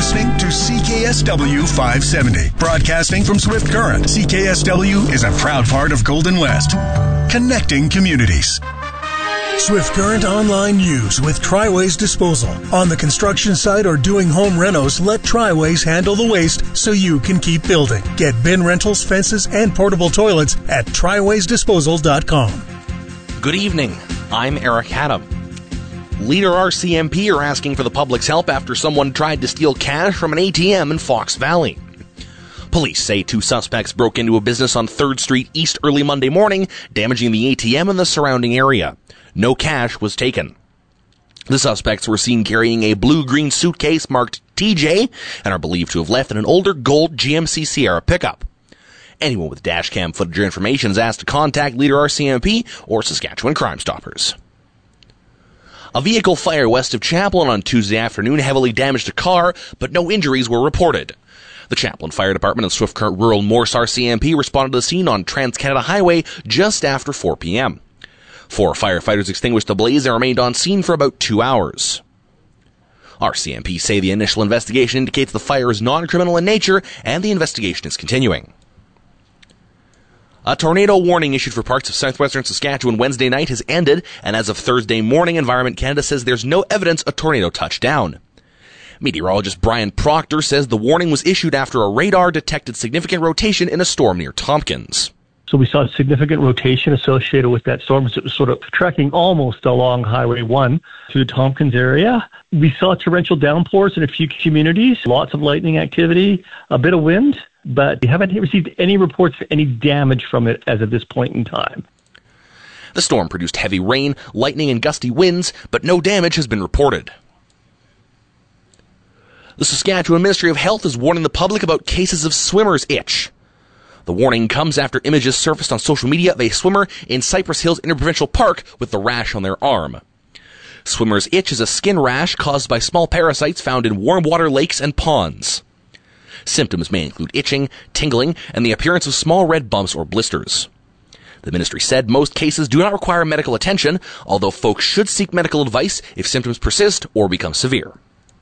listening to CKSW 570. Broadcasting from Swift Current, CKSW is a proud part of Golden West. Connecting communities. Swift Current Online News with Triways Disposal. On the construction site or doing home renos, let Triways handle the waste so you can keep building. Get bin rentals, fences, and portable toilets at triwaysdisposal.com. Good evening. I'm Eric Haddam. Leader RCMP are asking for the public's help after someone tried to steal cash from an ATM in Fox Valley. Police say 2 suspects broke into a business on 3rd Street East early Monday morning, damaging the ATM and the surrounding area. No cash was taken. The suspects were seen carrying a blue-green suitcase marked TJ and are believed to have left in an older gold GMC Sierra pickup. Anyone with dashcam footage or information is asked to contact Leader RCMP or Saskatchewan Crime Stoppers. A vehicle fire west of Chaplin on Tuesday afternoon heavily damaged a car, but no injuries were reported. The Chaplin Fire Department and Swift Current Rural Morse RCMP responded to the scene on Trans-Canada Highway just after 4 p.m. 4 firefighters extinguished the blaze and remained on scene for about 2 hours. RCMP say the initial investigation indicates the fire is non-criminal in nature and the investigation is continuing. A tornado warning issued for parts of southwestern Saskatchewan Wednesday night has ended, and as of Thursday morning, Environment Canada says there's no evidence a tornado touched down. Meteorologist Brian Proctor says the warning was issued after a radar detected significant rotation in a storm near Tompkins. So we saw significant rotation associated with that storm. It was sort of tracking almost along Highway 1 through the Tompkins area. We saw torrential downpours in a few communities, lots of lightning activity, a bit of wind, but we haven't received any reports of any damage from it as of this point in time. The storm produced heavy rain, lightning, and gusty winds, but no damage has been reported. The Saskatchewan Ministry of Health is warning the public about cases of swimmer's itch. The warning comes after images surfaced on social media of a swimmer in Cypress Hills Interprovincial Park with the rash on their arm. Swimmer's itch is a skin rash caused by small parasites found in warm water lakes and ponds. Symptoms may include itching, tingling, and the appearance of small red bumps or blisters. The ministry said most cases do not require medical attention, although folks should seek medical advice if symptoms persist or become severe.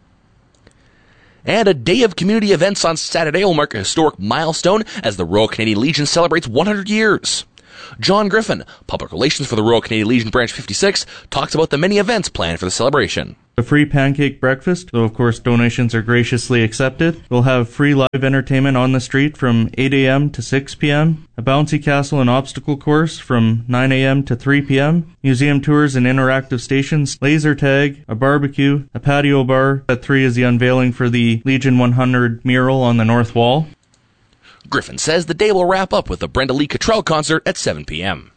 And a day of community events on Saturday will mark a historic milestone as the Royal Canadian Legion celebrates 100 years. John Griffin, Public Relations for the Royal Canadian Legion Branch 56, talks about the many events planned for the celebration. A free pancake breakfast, though of course donations are graciously accepted. We'll have free live entertainment on the street from 8 a.m. to 6 p.m., a bouncy castle and obstacle course from 9 a.m. to 3 p.m., museum tours and interactive stations, laser tag, a barbecue, a patio bar. At 3 is the unveiling for the Legion 100 mural on the north wall. Griffin says the day will wrap up with the Brenda Lee Cottrell concert at 7 p.m.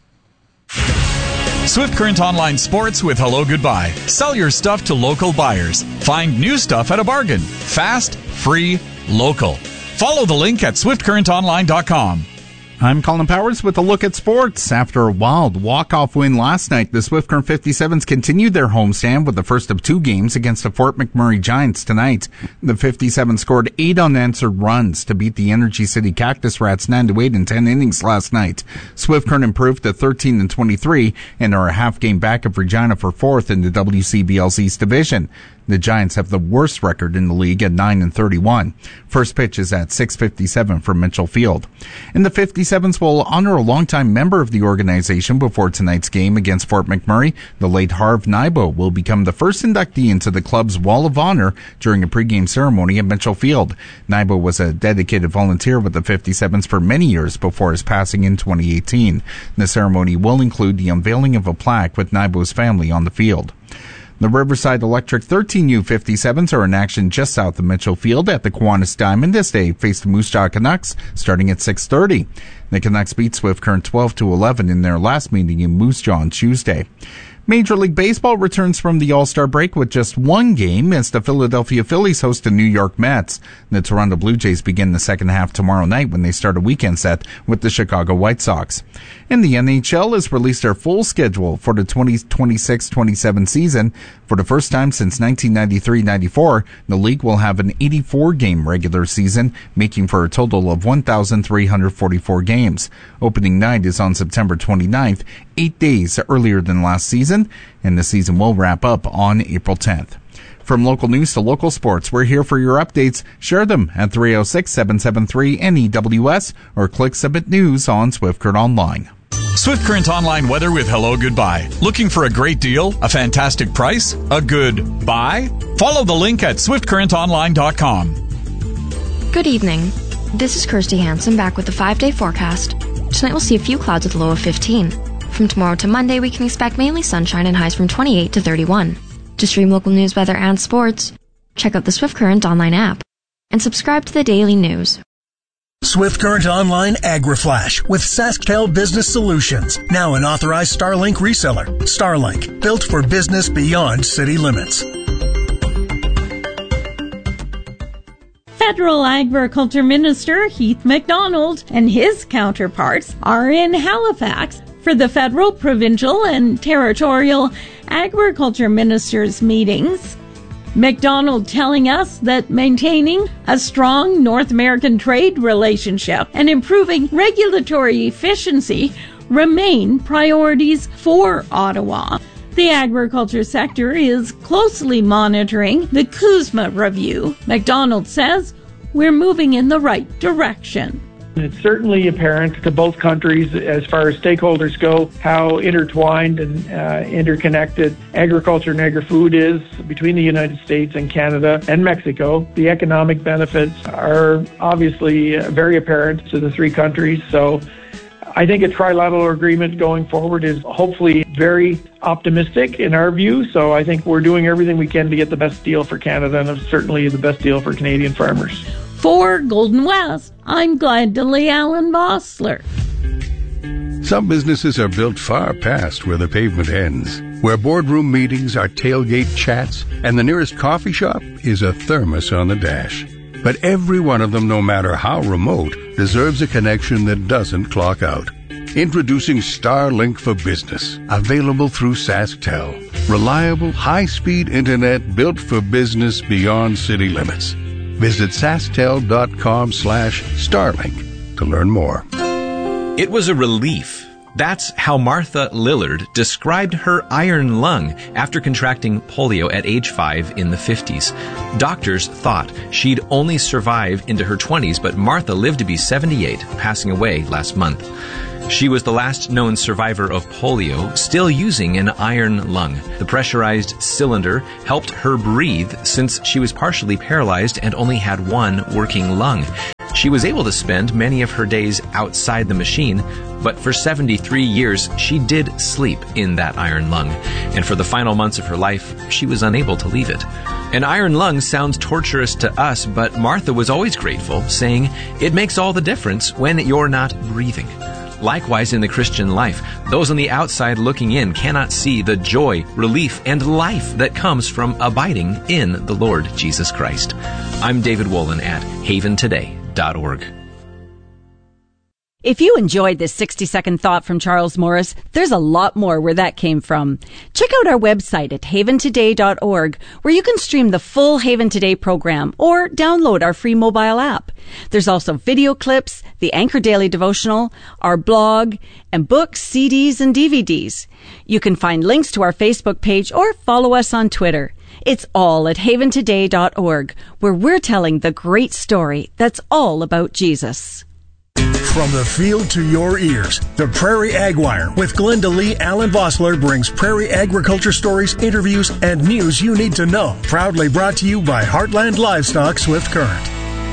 Swift Current Online Sports with Hello Goodbye. Sell your stuff to local buyers. Find new stuff at a bargain. Fast, free, local. Follow the link at swiftcurrentonline.com. I'm Colin Powers with a look at sports. After a wild walk-off win last night, the Swift Current 57s continued their homestand with the first of 2 games against the Fort McMurray Giants tonight. The 57s scored 8 unanswered runs to beat the Energy City Cactus Rats 9-8 in 10 innings last night. Swift Current improved to 13-23 and are a half game back of Regina for 4th in the WCBL's East Division. The Giants have the worst record in the league at 9-31. First pitch is at 6:57 from Mitchell Field. And the 57s will honor a longtime member of the organization before tonight's game against Fort McMurray. The late Harv Nybo will become the first inductee into the club's Wall of Honor during a pregame ceremony at Mitchell Field. Nybo was a dedicated volunteer with the 57s for many years before his passing in 2018. The ceremony will include the unveiling of a plaque with Nybo's family on the field. The Riverside Electric 13U 57s are in action just south of Mitchell Field at the Kiwanis Diamond as they face the Moose Jaw Canucks starting at 6:30. The Canucks beat Swift Current 12-11 in their last meeting in Moose Jaw on Tuesday. Major League Baseball returns from the All-Star break with just 1 game as the Philadelphia Phillies host the New York Mets. The Toronto Blue Jays begin the second half tomorrow night when they start a weekend set with the Chicago White Sox. And the NHL has released their full schedule for the 2026-27 season. For the first time since 1993-94, the league will have an 84-game regular season, making for a total of 1,344 games. Opening night is on September 29th, 8 days earlier than last season, and the season will wrap up on April 10th. From local news to local sports, we're here for your updates. Share them at 306-773-NEWS or click Submit News on Swift Current Online. Swift Current Online weather with Hello Goodbye. Looking for a great deal? A fantastic price? A good buy? Follow the link at swiftcurrentonline.com. Good evening. This is Kirsty Hansen back with the 5-day forecast. Tonight we'll see a few clouds with a low of 15. From tomorrow to Monday, we can expect mainly sunshine and highs from 28 to 31. To stream local news, weather, and sports, check out the Swift Current Online app and subscribe to the daily news. Swift Current Online AgriFlash with SaskTel Business Solutions. Now an authorized Starlink reseller. Starlink, built for business beyond city limits. Federal Agriculture Minister Heath MacDonald and his counterparts are in Halifax for the federal, provincial, and territorial agriculture ministers' meetings. MacDonald telling us that maintaining a strong North American trade relationship and improving regulatory efficiency remain priorities for Ottawa. The agriculture sector is closely monitoring the CUSMA review. MacDonald says we're moving in the right direction. It's certainly apparent to both countries as far as stakeholders go how intertwined and interconnected agriculture and agri-food is between the United States and Canada and Mexico. The economic benefits are obviously very apparent to the three countries. So I think a trilateral agreement going forward is hopefully very optimistic in our view. So I think we're doing everything we can to get the best deal for Canada and certainly the best deal for Canadian farmers. For Golden West, I'm Gladly Allen Bossler. Some businesses are built far past where the pavement ends, where boardroom meetings are tailgate chats, and the nearest coffee shop is a thermos on the dash. But every one of them, no matter how remote, deserves a connection that doesn't clock out. Introducing Starlink for Business, available through SaskTel. Reliable, high-speed internet built for business beyond city limits. Visit SaskTel.com/Starlink to learn more. It was a relief. That's how Martha Lillard described her iron lung after contracting polio at age 5 in the 50s. Doctors thought she'd only survive into her 20s, but Martha lived to be 78, passing away last month. She was the last known survivor of polio, still using an iron lung. The pressurized cylinder helped her breathe since she was partially paralyzed and only had one working lung. She was able to spend many of her days outside the machine, but for 73 years, she did sleep in that iron lung. And for the final months of her life, she was unable to leave it. An iron lung sounds torturous to us, but Martha was always grateful, saying, "It makes all the difference when you're not breathing." Likewise, in the Christian life, those on the outside looking in cannot see the joy, relief, and life that comes from abiding in the Lord Jesus Christ. I'm David Wolin at haventoday.org. If you enjoyed this 60-second thought from Charles Morris, there's a lot more where that came from. Check out our website at haventoday.org, where you can stream the full Haven Today program or download our free mobile app. There's also video clips, the Anchor Daily Devotional, our blog, and books, CDs, and DVDs. You can find links to our Facebook page or follow us on Twitter. It's all at haventoday.org, where we're telling the great story that's all about Jesus. From the field to your ears, the Prairie Ag Wire with Glenda Lee Allen Vossler brings prairie agriculture stories, interviews, and news you need to know. Proudly brought to you by Heartland Livestock Swift Current.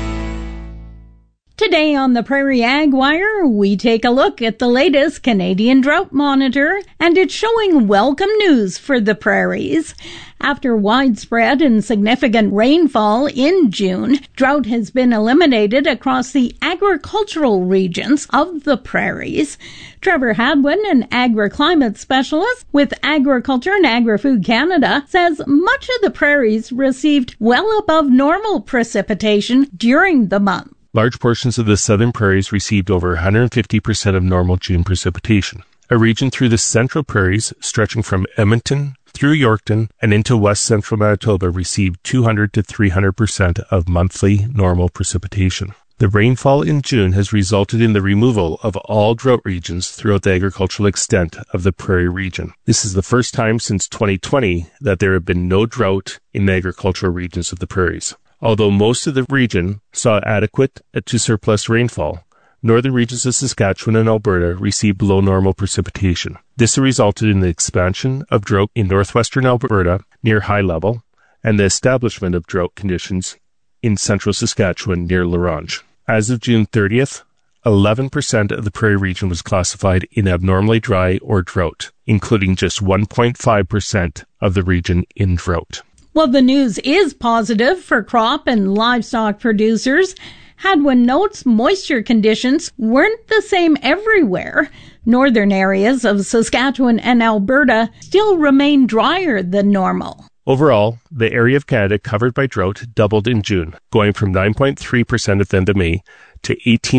Today on the Prairie Ag Wire, we take a look at the latest Canadian Drought Monitor, and it's showing welcome news for the prairies. After widespread and significant rainfall in June, drought has been eliminated across the agricultural regions of the prairies. Trevor Hadwin, an agriclimate specialist with Agriculture and Agri-Food Canada, says much of the prairies received well above normal precipitation during the month. Large portions of the southern prairies received over 150% of normal June precipitation. A region through the central prairies, stretching from Edmonton through Yorkton and into west central Manitoba, received 200 to 300% of monthly normal precipitation. The rainfall in June has resulted in the removal of all drought regions throughout the agricultural extent of the prairie region. This is the first time since 2020 that there have been no drought in the agricultural regions of the prairies. Although most of the region saw adequate to surplus rainfall, northern regions of Saskatchewan and Alberta received below normal precipitation. This resulted in the expansion of drought in northwestern Alberta near high level and the establishment of drought conditions in central Saskatchewan near La Ronge. As of June 30th, 11% of the prairie region was classified in abnormally dry or drought, including just 1.5% of the region in drought. Well, the news is positive for crop and livestock producers. Hadwin notes moisture conditions weren't the same everywhere. Northern areas of Saskatchewan and Alberta still remain drier than normal. Overall, the area of Canada covered by drought doubled in June, going from 9.3% at the end of May to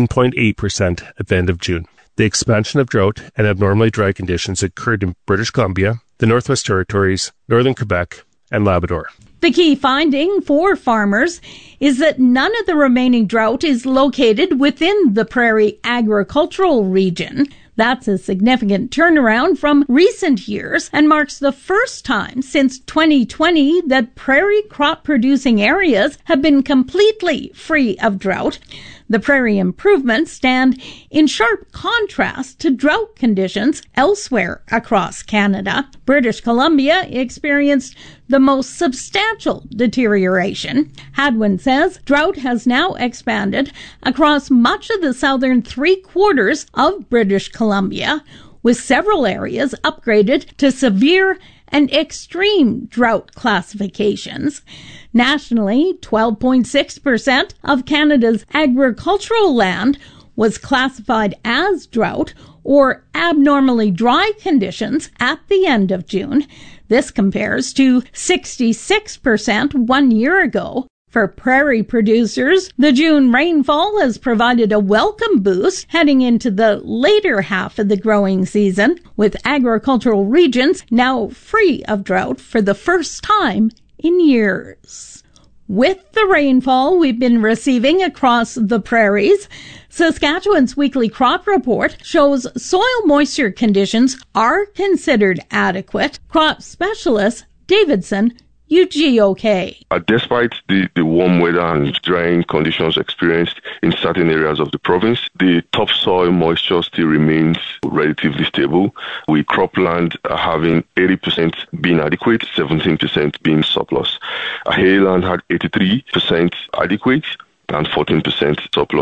18.8% at the end of June. The expansion of drought and abnormally dry conditions occurred in British Columbia, the Northwest Territories, Northern Quebec, and Labrador. The key finding for farmers is that none of the remaining drought is located within the prairie agricultural region. That's a significant turnaround from recent years and marks the first time since 2020 that prairie crop-producing areas have been completely free of drought. The prairie improvements stand in sharp contrast to drought conditions elsewhere across Canada. British Columbia experienced the most substantial deterioration. Hadwin says drought has now expanded across much of the southern three-quarters of British Columbia, with several areas upgraded to severe and extreme drought classifications. Nationally, 12.6% of Canada's agricultural land was classified as drought or abnormally dry conditions at the end of June. This compares to 66% 1 year ago. For prairie producers, the June rainfall has provided a welcome boost heading into the later half of the growing season, with agricultural regions now free of drought for the first time in years. With the rainfall we've been receiving across the prairies, Saskatchewan's weekly crop report shows soil moisture conditions are considered adequate. Crop specialist Davidson UGOK. Despite the warm weather and drying conditions experienced in certain areas of the province, the topsoil moisture still remains relatively stable, with cropland having 80% being adequate, 17% being surplus. Hayland had 83% adequate and 14% surplus.